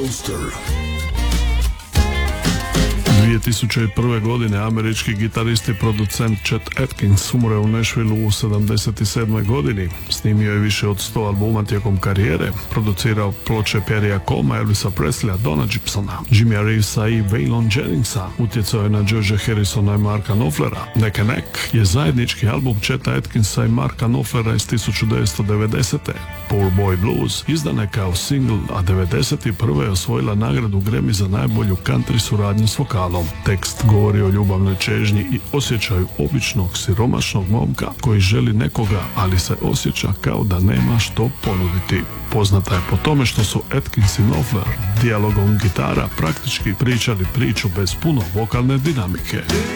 Coaster. 2001. godine američki gitarist i producent Chet Atkins umro u Nashvilleu u 77. godini. Snimio je više od 100 albuma tijekom karijere, producirao ploče Perrya Comea, Elvisa Presleya, Donna Gibsona, Jimmya Reevesa i Waylon Jenningsa. Utjecao je na Georgea Harrisona i Marka Knopflera. Neck and Neck je zajednički album Cheta Atkinsa i Marka Knopflera iz 1990. Poor Boy Blues izdana je kao single, a 1991. je osvojila nagradu Grammy za najbolju country suradnju s vokalom. Tekst govori o ljubavnoj čežnji i osjećaju običnog siromašnog momka koji želi nekoga, ali se osjeća kao da nema što ponuditi. Poznata je po tome što su Atkins i Knopfler dijalogom gitara praktički pričali priču bez puno vokalne dinamike.